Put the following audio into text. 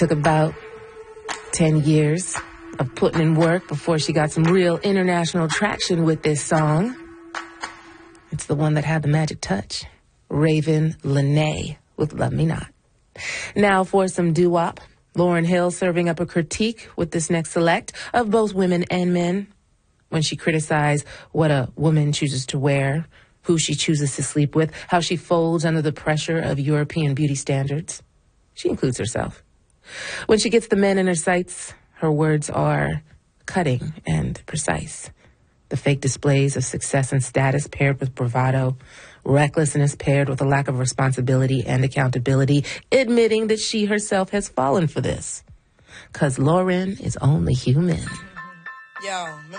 took about 10 years of putting in work before she got some real international traction with this song. It's the one that had the magic touch. Raven Lenae with Love Me Not. Now for some doo-wop. Lauryn Hill serving up a critique with this next select of both women and men. When she criticized what a woman chooses to wear, who she chooses to sleep with, how she folds under the pressure of European beauty standards. She includes herself. When she gets the men in her sights, her words are cutting and precise. The fake displays of success and status paired with bravado, recklessness paired with a lack of responsibility and accountability, admitting that she herself has fallen for this. 'Cause Lauryn is only human. Yo,